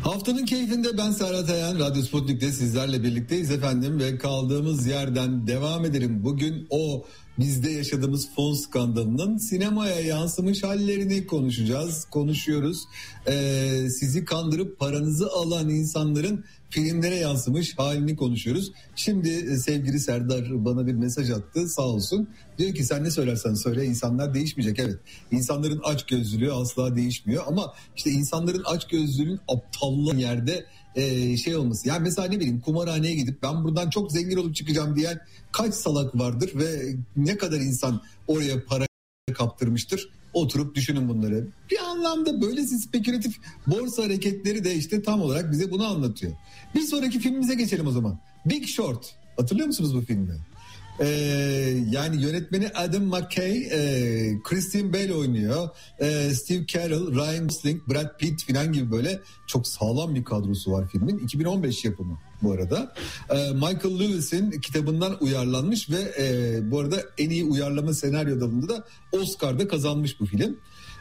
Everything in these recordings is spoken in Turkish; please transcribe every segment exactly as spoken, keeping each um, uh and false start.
Haftanın keyfinde ben Serhat Ayan, Radyo Sputnik'te sizlerle birlikteyiz efendim ve kaldığımız yerden devam edelim. Bugün o bizde yaşadığımız fon skandalının sinemaya yansımış hallerini konuşacağız, konuşuyoruz. Ee, sizi kandırıp paranızı alan insanların filmlere yansımış halini konuşuyoruz. Şimdi sevgili Serdar bana bir mesaj attı, sağ olsun. Diyor ki sen ne söylersen söyle insanlar değişmeyecek. Evet, insanların açgözlülüğü asla değişmiyor ama işte insanların açgözlülüğün aptallı yerde e, şey olması. Yani mesela ne bileyim kumarhaneye gidip ben buradan çok zengin olup çıkacağım diyen kaç salak vardır ve ne kadar insan oraya para kaptırmıştır. Oturup düşünün bunları. Bir anlamda böylesi spekülatif borsa hareketleri de işte tam olarak bize bunu anlatıyor. Bir sonraki filmimize geçelim o zaman. Big Short. Hatırlıyor musunuz bu filmi? Ee, yani yönetmeni Adam McKay, e, Christian Bale oynuyor, e, Steve Carell, Ryan Gosling, Brad Pitt falan gibi böyle çok sağlam bir kadrosu var filmin. iki bin on beş yapımı bu arada. E, Michael Lewis'in kitabından uyarlanmış ve e, bu arada en iyi uyarlama senaryo dalında da Oscar'da kazanmış bu film.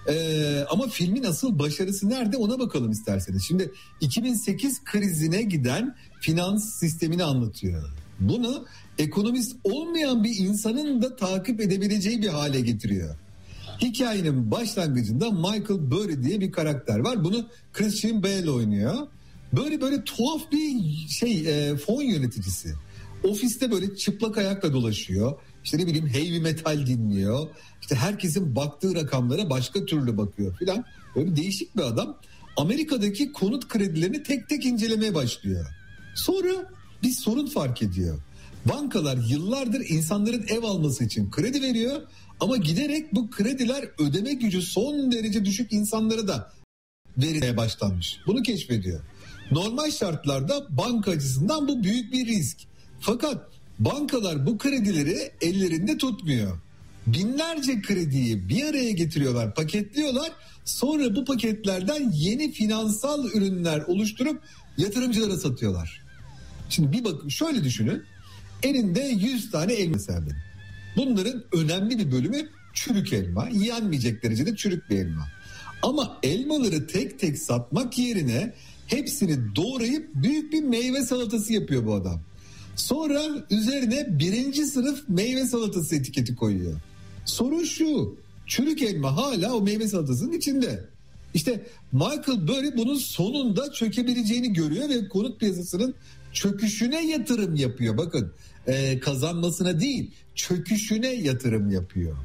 Ee, ama filmin asıl başarısı nerede ona bakalım isterseniz. Şimdi iki bin sekiz krizine giden finans sistemini anlatıyor. Bunu ekonomist olmayan bir insanın da takip edebileceği bir hale getiriyor. Hikayenin başlangıcında Michael Burry diye bir karakter var. Bunu Christian Bale oynuyor. Böyle böyle tuhaf bir şey e, fon yöneticisi. Ofiste böyle çıplak ayakla dolaşıyor. İşte ne bileyim heavy metal dinliyor. İşte herkesin baktığı rakamlara başka türlü bakıyor filan. Böyle bir değişik bir adam. Amerika'daki konut kredilerini tek tek incelemeye başlıyor. Sonra bir sorun fark ediyor. Bankalar yıllardır insanların ev alması için kredi veriyor ama giderek bu krediler ödeme gücü son derece düşük insanlara da verilmeye başlanmış. Bunu keşfediyor. Normal şartlarda banka açısından bu büyük bir risk. Fakat bankalar bu kredileri ellerinde tutmuyor. Binlerce krediyi bir araya getiriyorlar, paketliyorlar. Sonra bu paketlerden yeni finansal ürünler oluşturup yatırımcılara satıyorlar. Şimdi bir bakın şöyle düşünün. Elinde yüz tane elma serdim. Bunların önemli bir bölümü çürük elma. Yenmeyecek derecede çürük bir elma. Ama elmaları tek tek satmak yerine hepsini doğrayıp büyük bir meyve salatası yapıyor bu adam. Sonra üzerine birinci sınıf meyve salatası etiketi koyuyor. Sorun şu, çürük elma hala o meyve salatasının içinde. İşte Michael Burry bunun sonunda çökebileceğini görüyor ve konut piyasasının çöküşüne yatırım yapıyor. Bakın e, kazanmasına değil, çöküşüne yatırım yapıyor.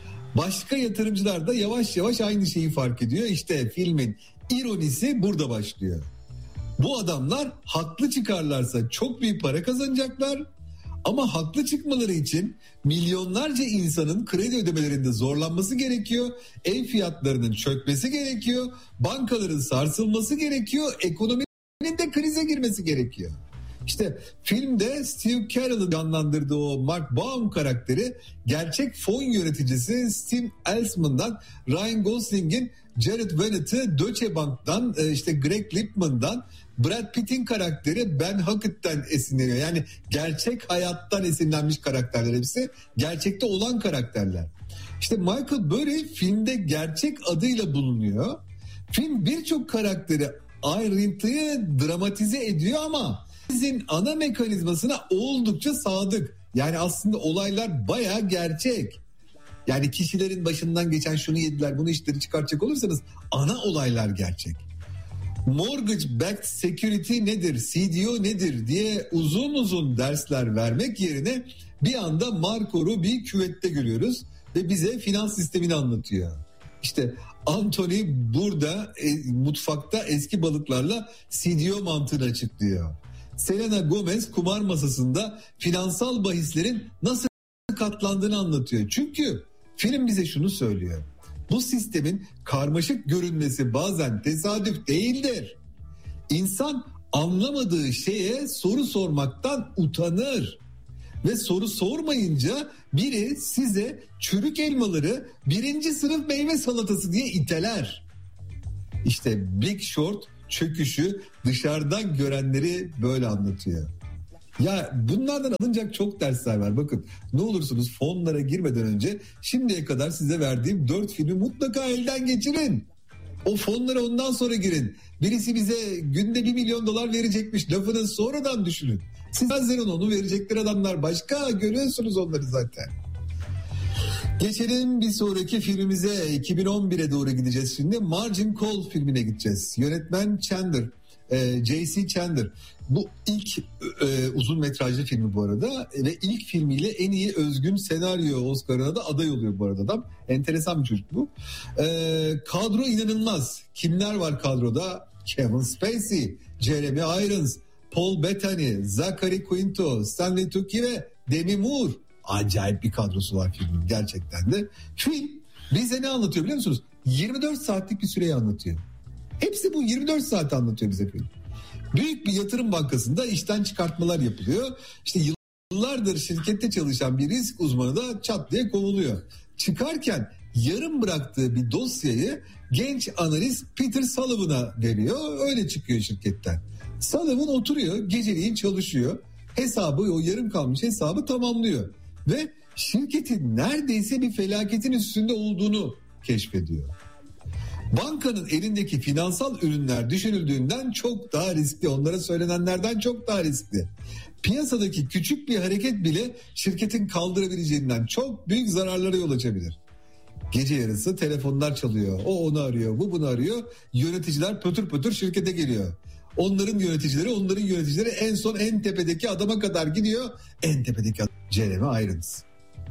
Başka yatırımcılar da yavaş yavaş aynı şeyi fark ediyor. İşte filmin ironisi burada başlıyor. Bu adamlar haklı çıkarlarsa çok büyük para kazanacaklar. Ama haklı çıkmaları için milyonlarca insanın kredi ödemelerinde zorlanması gerekiyor. Ev fiyatlarının çökmesi gerekiyor. Bankaların sarsılması gerekiyor. Ekonominin de krize girmesi gerekiyor. İşte filmde Steve Carell'ın canlandırdığı o Mark Baum karakteri gerçek fon yöneticisi Steve Eisman'dan, Ryan Gosling'in Jared Vannett'ı Deutsche Bank'tan, işte Greg Lipman'dan, Brad Pitt'in karakteri Ben Hackett'ten esinleniyor. Yani gerçek hayattan esinlenmiş karakterler hepsi. Gerçekte olan karakterler. İşte Michael Burry filmde gerçek adıyla bulunuyor. Film birçok karakteri ayrıntıyı dramatize ediyor ama sizin ana mekanizmasına oldukça sadık. Yani aslında olaylar bayağı gerçek. Yani kişilerin başından geçen şunu yediler bunu işleri çıkartacak olursanız ana olaylar gerçek. Mortgage backed security nedir, C D O nedir diye uzun uzun dersler vermek yerine bir anda Marco Rubi'yi küvette görüyoruz ve bize finans sistemini anlatıyor. İşte Anthony burada e, mutfakta eski balıklarla C D O mantığını açıklıyor. Selena Gomez kumar masasında finansal bahislerin nasıl katlandığını anlatıyor. Çünkü film bize şunu söylüyor. Bu sistemin karmaşık görünmesi bazen tesadüf değildir. İnsan anlamadığı şeye soru sormaktan utanır. Ve soru sormayınca biri size çürük elmaları birinci sınıf meyve salatası diye iteler. İşte Big Short çöküşü dışarıdan görenleri böyle anlatıyor. Ya bunlardan alınacak çok dersler var. Bakın ne olursunuz fonlara girmeden önce şimdiye kadar size verdiğim dört filmi mutlaka elden geçirin. O fonlara ondan sonra girin. Birisi bize günde bir milyon dolar verecekmiş lafını sonradan düşünün. Siz hazırın onu verecekler adamlar başka, görüyorsunuz onları zaten. Geçelim bir sonraki filmimize, iki bin on bire doğru gideceğiz şimdi. Margin Call filmine gideceğiz. Yönetmen Chandler, e, J C Chandler. Bu ilk e, uzun metrajlı filmi bu arada ve ilk filmiyle en iyi özgün senaryo Oscar'ına da aday oluyor bu arada adam. Enteresan bir çocuk bu. E, kadro inanılmaz. Kimler var kadroda? Kevin Spacey, Jeremy Irons, Paul Bettany, Zachary Quinto, Stanley Tucci ve Demi Moore. Acayip bir kadrosu var filmin gerçekten de. Film bize ne anlatıyor biliyor musunuz? yirmi dört saatlik bir süreyi anlatıyor. Hepsi bu yirmi dört saat anlatıyor bize film. Büyük bir yatırım bankasında işten çıkartmalar yapılıyor. İşte yıllardır şirkette çalışan bir risk uzmanı da çat diye kovuluyor. Çıkarken yarım bıraktığı bir dosyayı genç analist Peter Sullivan'a veriyor. Öyle çıkıyor şirketten. Sullivan oturuyor, geceleyin çalışıyor. Hesabı, o yarım kalmış hesabı tamamlıyor. Ve şirketin neredeyse bir felaketin üstünde olduğunu keşfediyor. Bankanın elindeki finansal ürünler düşünüldüğünden çok daha riskli. Onlara söylenenlerden çok daha riskli. Piyasadaki küçük bir hareket bile şirketin kaldırabileceğinden çok büyük zararlara yol açabilir. Gece yarısı telefonlar çalıyor. O onu arıyor, bu bunu arıyor. Yöneticiler pötür pötür şirkete geliyor. Onların yöneticileri, onların yöneticileri en son en tepedeki adama kadar gidiyor. En tepedeki adam Jeremy Irons.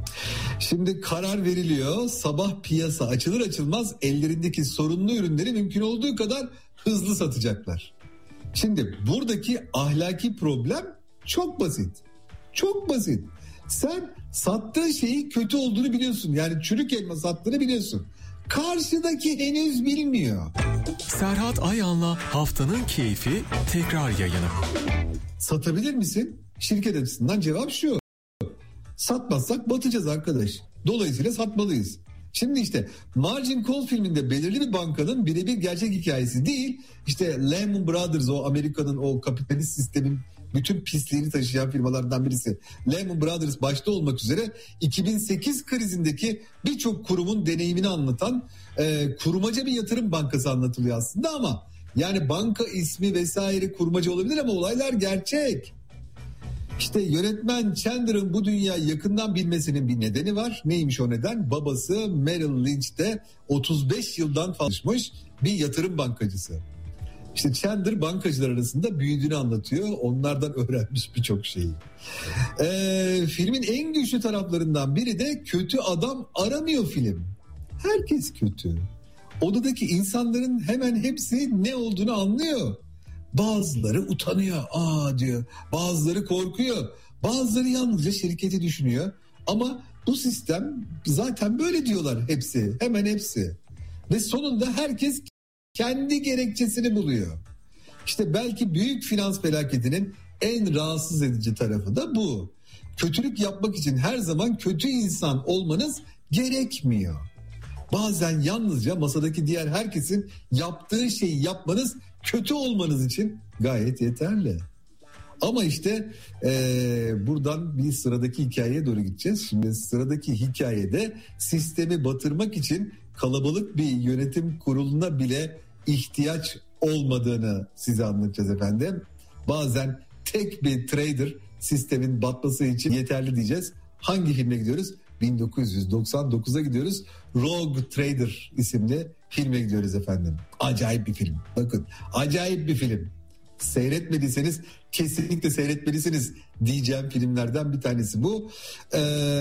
Şimdi karar veriliyor. Sabah piyasa açılır açılmaz ellerindeki sorunlu ürünleri mümkün olduğu kadar hızlı satacaklar. Şimdi buradaki ahlaki problem çok basit. Çok basit. Sen sattığın şeyi kötü olduğunu biliyorsun. Yani çürük elma sattığını biliyorsun. Karşıdaki henüz bilmiyor. Serhat Ayan'la Haftanın Keyfi tekrar yayını. Satabilir misin? Şirket açısından cevap şu. Satmazsak batacağız arkadaş. Dolayısıyla satmalıyız. Şimdi işte Margin Call filminde belirli bir bankanın birebir gerçek hikayesi değil. İşte Lehman Brothers, o Amerika'nın o kapitalist sistemin bütün pisliğini taşıyan firmalardan birisi. Lehman Brothers başta olmak üzere iki bin sekiz krizindeki birçok kurumun deneyimini anlatan e, kurmaca bir yatırım bankası anlatılıyor aslında ama yani banka ismi vesaire kurmaca olabilir ama olaylar gerçek. İşte yönetmen Chandler'ın bu dünyayı yakından bilmesinin bir nedeni var. Neymiş o neden? Babası Merrill Lynch'te otuz beş yıldan fazla bir yatırım bankacısı. İşte Chandler bankacılar arasında büyüdüğünü anlatıyor. Onlardan öğrenmiş birçok şeyi. Ee, filmin en güçlü taraflarından biri de kötü adam aramıyor film. Herkes kötü. Odadaki insanların hemen hepsi ne olduğunu anlıyor. Bazıları utanıyor, aa diyor. Bazıları korkuyor. Bazıları yalnızca şirketi düşünüyor. Ama bu sistem zaten böyle diyorlar hepsi. Hemen hepsi. Ve sonunda herkes kendi gerekçesini buluyor. İşte belki büyük finans felaketinin en rahatsız edici tarafı da bu. Kötülük yapmak için her zaman kötü insan olmanız gerekmiyor. Bazen yalnızca masadaki diğer herkesin yaptığı şeyi yapmanız kötü olmanız için gayet yeterli. Ama işte ee, buradan bir sıradaki hikayeye doğru gideceğiz. Şimdi sıradaki hikayede sistemi batırmak için kalabalık bir yönetim kuruluna bile ihtiyaç olmadığını size anlatacağız efendim. Bazen tek bir trader sistemin batması için yeterli diyeceğiz. Hangi filme gidiyoruz? bin dokuz yüz doksan dokuza gidiyoruz. Rogue Trader isimli filme gidiyoruz efendim. Acayip bir film. Bakın acayip bir film. Seyretmediyseniz kesinlikle seyretmelisiniz diyeceğim filmlerden bir tanesi bu. Ee,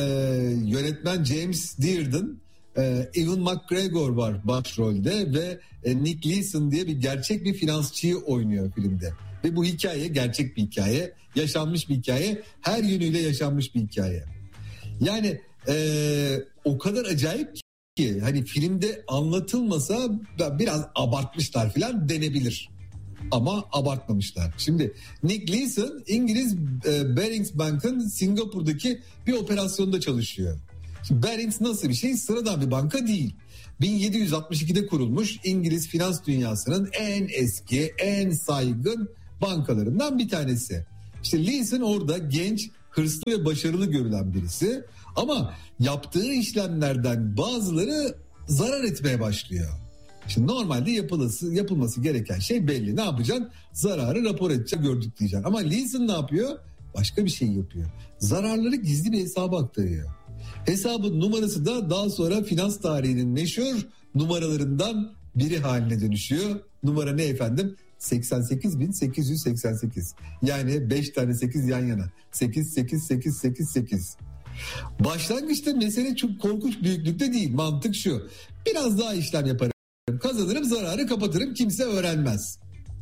yönetmen James Dearden, e, Ewan McGregor var başrolde ve e, Nick Leeson diye bir gerçek bir finansçıyı oynuyor filmde. Ve bu hikaye gerçek bir hikaye, yaşanmış bir hikaye, her yönüyle yaşanmış bir hikaye. Yani e, o kadar acayip ki hani filmde anlatılmasa biraz abartmışlar falan denebilir. Ama abartmamışlar. Şimdi Nick Leeson İngiliz e, Barings Bank'ın Singapur'daki bir operasyonda çalışıyor. Şimdi Barings nasıl bir şey? Sıradan bir banka değil. bin yedi yüz altmış ikide kurulmuş İngiliz finans dünyasının en eski, en saygın bankalarından bir tanesi. İşte Leeson orada genç, hırslı ve başarılı görülen birisi. Ama yaptığı işlemlerden bazıları zarar etmeye başlıyor. Şimdi normalde yapılması, yapılması gereken şey belli. Ne yapacaksın? Zararı rapor edeceksin, gördük diyeceksin. Ama Leeson ne yapıyor? Başka bir şey yapıyor. Zararları gizli bir hesaba aktarıyor. Hesabın numarası da daha sonra finans tarihinin meşhur numaralarından biri haline dönüşüyor. Numara ne efendim? seksen sekiz bin sekiz yüz seksen sekiz. Yani beş tane sekiz yan yana. sekiz sekiz sekiz sekiz sekiz. Başlangıçta mesele çok korkunç büyüklükte değil. Mantık şu. Biraz daha işlem yaparım. Kazanırım, zararı kapatırım, kimse öğrenmez.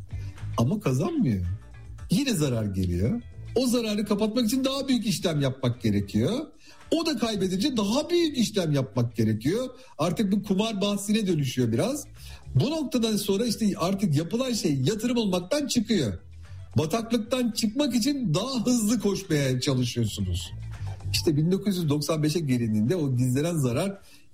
Ama kazanmıyor. Yine zarar geliyor. O zararı kapatmak için daha büyük işlem yapmak gerekiyor. O da kaybedince daha büyük işlem yapmak gerekiyor. Artık bu kumar bahsine dönüşüyor biraz. Bu noktadan sonra işte artık yapılan şey yatırım olmaktan çıkıyor. Bataklıktan çıkmak için daha hızlı koşmaya çalışıyorsunuz. İşte bin dokuz yüz doksan beşe gelindiğinde o gizlenen zarar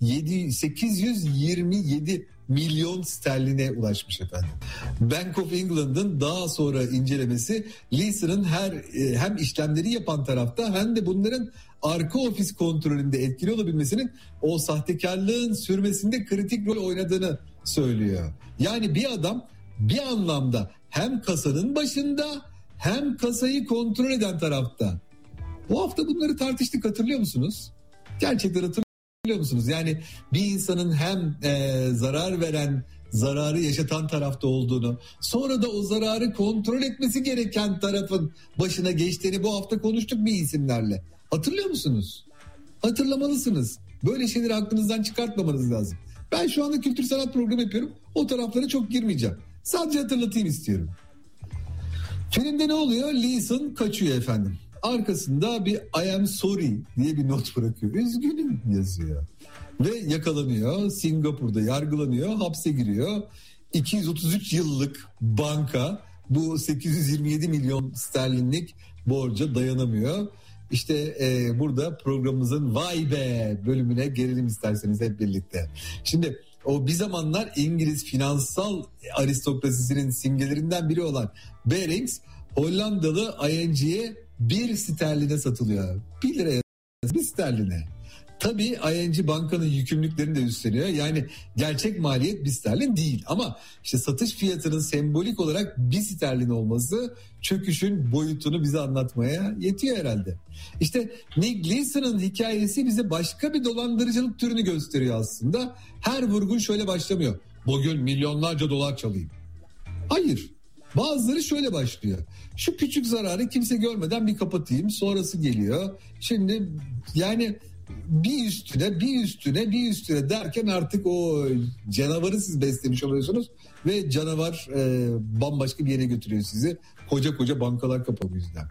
sekiz yüz yirmi yedi milyon sterline ulaşmış efendim. Bank of England'ın daha sonra incelemesi Leeson'ın her hem işlemleri yapan tarafta hem de bunların arka ofis kontrolünde etkili olabilmesinin o sahtekarlığın sürmesinde kritik rol oynadığını söylüyor. Yani bir adam bir anlamda hem kasanın başında hem kasayı kontrol eden tarafta. Bu hafta bunları tartıştık, hatırlıyor musunuz? Gerçekten hatırlıyor musunuz? Yani bir insanın hem e, zarar veren, zararı yaşatan tarafta olduğunu, sonra da o zararı kontrol etmesi gereken tarafın başına geçtiğini bu hafta konuştuk bir isimlerle. Hatırlıyor musunuz? Hatırlamalısınız. Böyle şeyleri aklınızdan çıkartmamanız lazım. Ben şu anda kültür sanat programı yapıyorum. O taraflara çok girmeyeceğim. Sadece hatırlatayım istiyorum. Filmde ne oluyor? Leeson kaçıyor efendim. Arkasında bir I am sorry diye bir not bırakıyor. Üzgünüm yazıyor. Ve yakalanıyor. Singapur'da yargılanıyor. Hapse giriyor. iki yüz otuz üç yıllık banka bu sekiz yüz yirmi yedi milyon sterlinlik borca dayanamıyor. İşte e, burada programımızın vay be bölümüne gelelim isterseniz hep birlikte. Şimdi o bir zamanlar İngiliz finansal aristokrasisinin simgelerinden biri olan Barings Hollandalı I N G'ye bir sterline satılıyor. Bir liraya bir sterline. Tabii I N G bankanın yükümlülüklerini de üstleniyor. Yani gerçek maliyet bir sterlin değil. Ama işte satış fiyatının sembolik olarak bir sterlin olması çöküşün boyutunu bize anlatmaya yetiyor herhalde. İşte Nick Leeson'ın hikayesi bize başka bir dolandırıcılık türünü gösteriyor aslında. Her vurgun şöyle başlamıyor. Bugün milyonlarca dolar çalayım. Hayır. Bazıları şöyle başlıyor. Şu küçük zararı kimse görmeden bir kapatayım. Sonrası geliyor. Şimdi yani bir üstüne bir üstüne bir üstüne derken artık o canavarı siz beslemiş oluyorsunuz. Ve canavar e, bambaşka bir yere götürüyor sizi. Koca koca bankalar kapalı yüzden.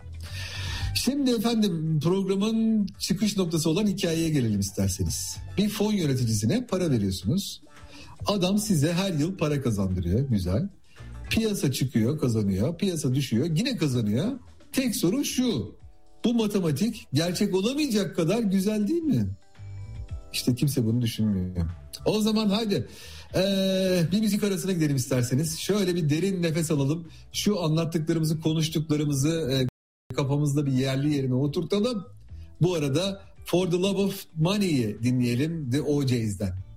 Şimdi efendim programın çıkış noktası olan hikayeye gelelim isterseniz. Bir fon yöneticisine para veriyorsunuz. Adam size her yıl para kazandırıyor. Güzel. Piyasa çıkıyor, kazanıyor. Piyasa düşüyor, yine kazanıyor. Tek sorun şu. Bu matematik gerçek olamayacak kadar güzel değil mi? İşte kimse bunu düşünmüyor. O zaman hadi ee, bir müzik arasına gidelim isterseniz. Şöyle bir derin nefes alalım. Şu anlattıklarımızı, konuştuklarımızı e, kafamızda bir yerli yerine oturtalım. Bu arada For the Love of Money'i dinleyelim The O J's'den.